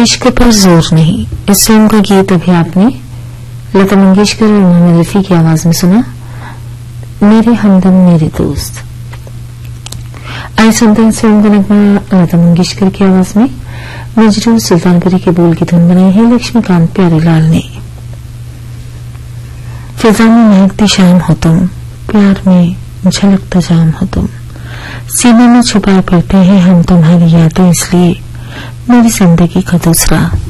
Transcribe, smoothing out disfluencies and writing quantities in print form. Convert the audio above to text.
इश्क पर जोर नहीं, इस फिल्म का गीत अभी आपने लता मंगेशकर और मोहम्मद रफी की आवाज में सुना, मेरे हमदम मेरे दोस्त। आइए सुनते हैं इस फिल्म का नगमा लता मंगेशकर की आवाज में। मजरू सुल्तानपुरी के बोल की धुन बनाई है लक्ष्मीकांत प्यारेलाल ने। फिजा में महकती शाम हो तुम, प्यार में झलकता जाम हो तुम, सीने में छुपाए फिरते हैं हम तुम्हारी यादें, इसलिए मेरी जिंदगी का दूसरा